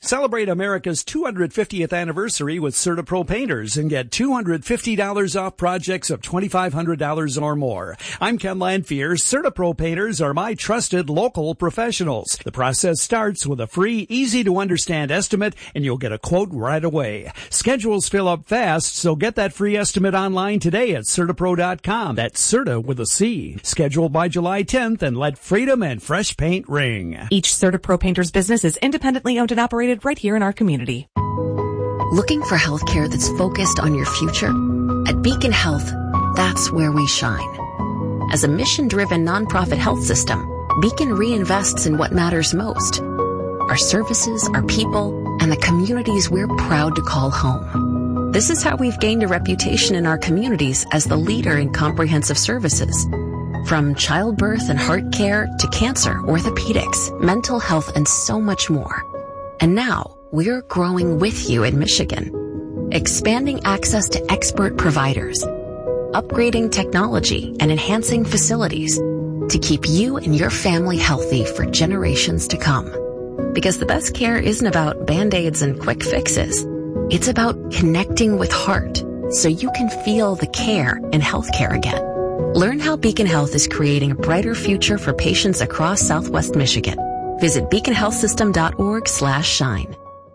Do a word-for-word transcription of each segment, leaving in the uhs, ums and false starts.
Celebrate America's two hundred fiftieth anniversary with CertaPro Painters and get two hundred fifty dollars off projects of twenty-five hundred dollars or more. I'm Ken Lanfear. CertaPro Painters are my trusted local professionals. The process starts with a free, easy-to-understand estimate, and you'll get a quote right away. Schedules fill up fast, so get that free estimate online today at Certapro dot com. That's Certa with a C. Scheduled by July tenth, and let freedom and fresh paint ring. Each CertaPro Painters business is independently owned and operated right here in our community. Looking for healthcare that's focused on your future? At Beacon Health, that's where we shine. As a mission-driven nonprofit health system, Beacon reinvests in what matters most: our services, our people, and the communities we're proud to call home. This is how we've gained a reputation in our communities as the leader in comprehensive services. From childbirth and heart care to cancer, orthopedics, mental health, and so much more. And now, we're growing with you in Michigan, expanding access to expert providers, upgrading technology, and enhancing facilities to keep you and your family healthy for generations to come. Because the best care isn't about Band-Aids and quick fixes. It's about connecting with heart so you can feel the care in healthcare again. Learn how Beacon Health is creating a brighter future for patients across Southwest Michigan. Visit beacon health system dot org slash shine.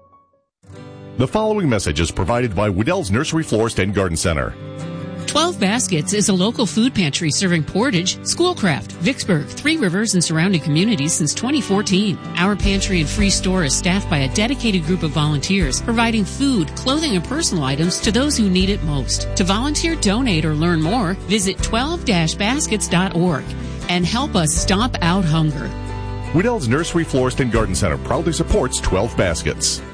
The following message is provided by Waddell's Nursery Florist and Garden Center. twelve Baskets is a local food pantry serving Portage, Schoolcraft, Vicksburg, Three Rivers, and surrounding communities since twenty fourteen. Our pantry and free store is staffed by a dedicated group of volunteers, providing food, clothing, and personal items to those who need it most. To volunteer, donate, or learn more, visit twelve baskets dot org and help us stomp out hunger. Waddell's Nursery Florist and Garden Center proudly supports twelve Baskets.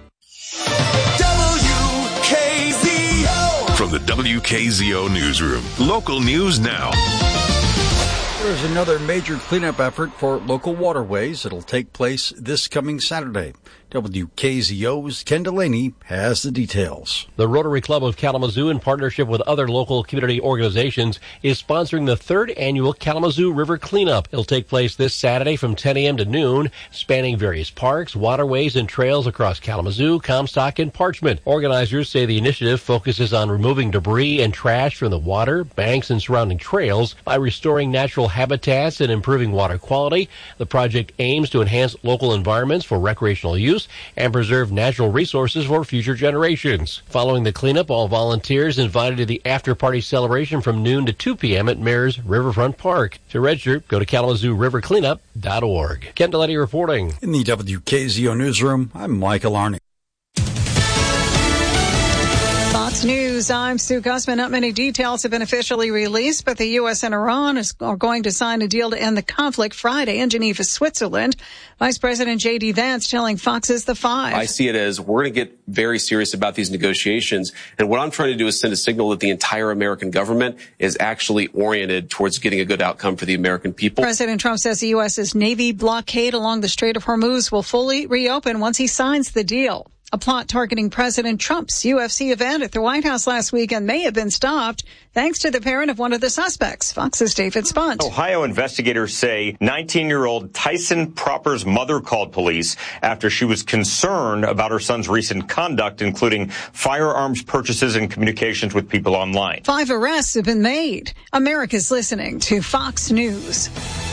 From the W K Z O Newsroom, local news now. There's another major cleanup effort for local waterways. It'll take place this coming Saturday. W K Z O's Ken Delaney has the details. The Rotary Club of Kalamazoo, in partnership with other local community organizations, is sponsoring the third annual Kalamazoo River Cleanup. It'll take place this Saturday from ten a.m. to noon, spanning various parks, waterways, and trails across Kalamazoo, Comstock, and Parchment. Organizers say the initiative focuses on removing debris and trash from the water, banks, and surrounding trails by restoring natural habitats and improving water quality. The project aims to enhance local environments for recreational use and preserve natural resources for future generations. Following the cleanup, all volunteers invited to the after-party celebration from noon to two p.m. at Mayor's Riverfront Park. To register, go to kalamazoo river cleanup dot org. Ken Delaney reporting. In the W K Z O Newsroom, I'm Michael Arney. Fox News, I'm Sue Guzman. Not many details have been officially released, but the U S and Iran is, are going to sign a deal to end the conflict Friday in Geneva, Switzerland. Vice President J D. Vance telling Fox's The Five. I see it as we're going to get very serious about these negotiations. And what I'm trying to do is send a signal that the entire American government is actually oriented towards getting a good outcome for the American people. President Trump says the U S.'s Navy blockade along the Strait of Hormuz will fully reopen once he signs the deal. A plot targeting President Trump's U F C event at the White House last weekend may have been stopped thanks to the parent of one of the suspects. Fox's David Spunt. Ohio investigators say nineteen-year-old Tyson Proper's mother called police after she was concerned about her son's recent conduct, including firearms purchases and communications with people online. Five arrests have been made. America's listening to Fox News.